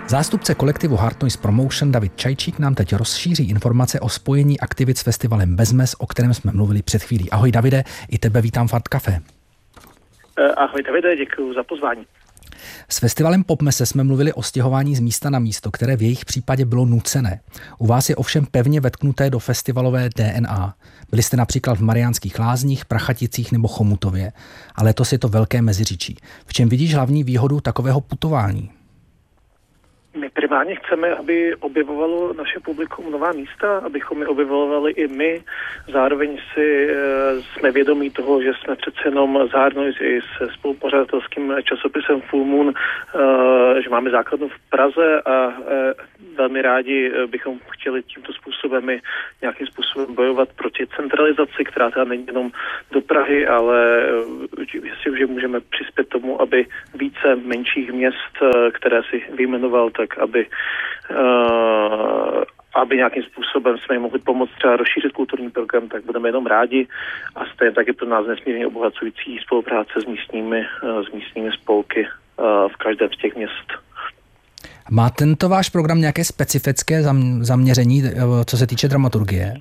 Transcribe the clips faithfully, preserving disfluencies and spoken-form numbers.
Zástupce kolektivu Hard Noise Promotion David Čajčík nám teď rozšíří informace o spojení aktivit s festivalem Bezmes, o kterém jsme mluvili před chvílí. Ahoj Davide, i tebe vítám v Art Café. Ahoj Davide, děkuji za pozvání. S festivalem Popmese jsme mluvili o stěhování z místa na místo, které v jejich případě bylo nucené. U vás je ovšem pevně vetknuté do festivalové D N A. Byli jste například v Mariánských Lázních, Prachaticích nebo Chomutově. A letos je to Velké Meziříčí. V čem vidíš hlavní výhodu takového putování? My primárně chceme, aby objevovalo naše publikum nová místa, abychom je objevovali i my. Zároveň si e, jsme vědomí toho, že jsme přece jenom z Hard Noise i se spolupořadatelským časopisem Full Moon, e, že máme základnu v Praze a e, velmi rádi bychom chtěli tímto způsobem i nějakým způsobem bojovat proti centralizaci, která teda není jenom do Prahy, ale myslím, že můžeme přispět tomu, aby více menších měst, které si vyjmenoval, tak aby, uh, aby nějakým způsobem jsme jim mohli pomoct třeba rozšířit kulturní program, tak budeme jenom rádi a stejně tak je pro nás nesmírně obohacující spolupráce s místními, uh, s místními spolky uh, v každém z těch měst. Má tento váš program nějaké specifické zaměření, co se týče dramaturgie?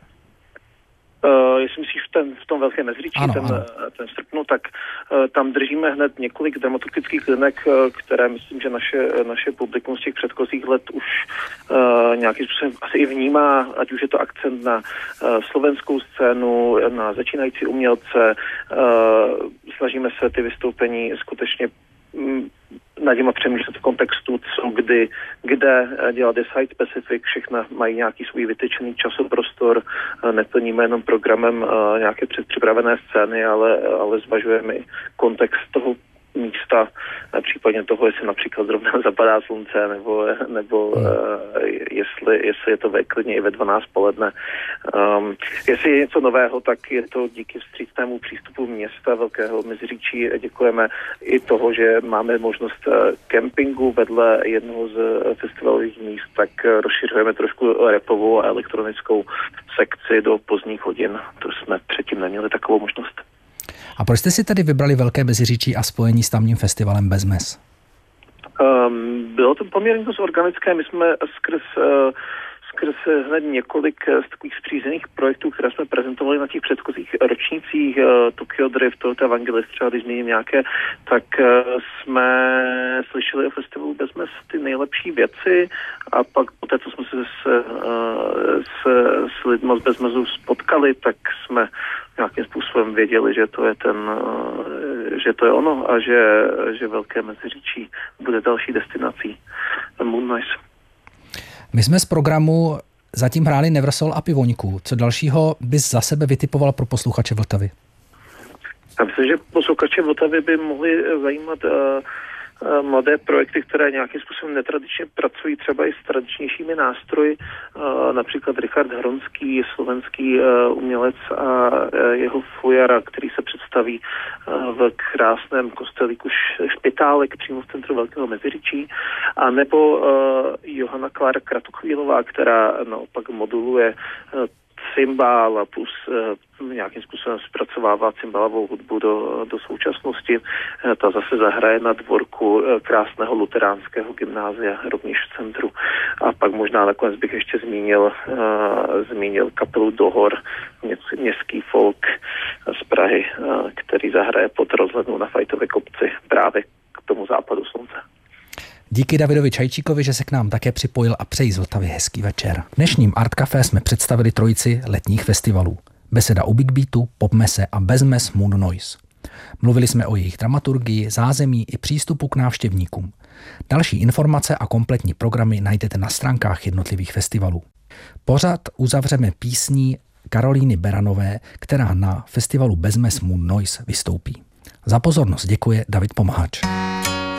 Uh, jestli myslíš v, ten, v tom Velkém Meziříčí, ano, ten, ano. ten srpnu, tak uh, tam držíme hned několik dramaturgických linek, uh, které myslím, že naše, naše publikum z těch předchozích let už uh, nějakým způsobem asi i vnímá, ať už je to akcent na uh, slovenskou scénu, na začínající umělce. Uh, snažíme se ty vystoupení skutečně um, nad nimi přemýšlet v kontextu, co kdy, kde dělat je site specific, všechna mají nějaký svůj vytyčený časoprostor, neplníme jenom programem nějaké předpřipravené scény, ale, ale zvažujeme i kontext toho místa, případně toho, jestli například zrovna zapadá slunce, nebo, nebo hmm. uh, jestli, jestli je to ve, klidně i ve dvanáct poledne. Um, jestli je něco nového, tak je to díky vstřícnému přístupu města Velkého Meziříčí. Děkujeme i toho, že máme možnost uh, kempingu vedle jednoho z festivalových míst, tak uh, rozšiřujeme trošku rapovou a elektronickou sekci do pozdních hodin. To jsme předtím neměli takovou možnost. A proč jste si tedy vybrali Velké Meziříčí a spojení s tamním festivalem Bezmes? Um, bylo to poměrně dost organické. My jsme skrz, uh, skrz hned několik z takových spřízených projektů, které jsme prezentovali na těch předchozích ročnících, uh, Tokyo Drift, Toyota Evangelist, třeba když zmíním nějaké, tak uh, jsme slyšeli o festivalu Bezmes ty nejlepší věci a pak poté, co jsme se s, uh, s, s lidmi z Bezmesu spotkali, tak jsme nějakým způsobem věděli, že to je ten, že to je ono a že, že Velké Meziříčí bude další destinací Moon Noise. My jsme z programu zatím hráli Neversol a Pivoňku. Co dalšího bys za sebe vytipoval pro posluchače Vltavy? Já myslím, že posluchače Vltavy by mohli zajímat uh, mladé projekty, které nějakým způsobem netradičně pracují třeba i s tradičnějšími nástroji. Například Richard Hronský, slovenský umělec a jeho Fujara, který se představí v krásném kostelíku Špitálek přímo v centru Velkého Meziříčí. A nebo Johana Klára Kratochvílová, která naopak moduluje cymbál a plus e, nějakým způsobem zpracovává cymbalovou hudbu do, do současnosti. E, ta zase zahraje na dvorku e, krásného luteránského gymnázia, rovněž v centru. A pak možná nakonec bych ještě zmínil, e, zmínil kapelu Dohor, mě, městský folk z Prahy, e, který zahraje pod rozhlednou na Fajtové kopci právě k tomu západu slunce. Díky Davidovi Čajčíkovi, že se k nám také připojil a přeji z Vltavy hezký večer. V dnešním Art Café jsme představili trojici letních festivalů. Beseda u Big Beatu, Popmese a Bezmes Moon Noise. Mluvili jsme o jejich dramaturgii, zázemí i přístupu k návštěvníkům. Další informace a kompletní programy najdete na stránkách jednotlivých festivalů. Pořad uzavřeme písní Karolíny Beranové, která na festivalu Bezmes Moon Noise vystoupí. Za pozornost děkuje David Pomahač.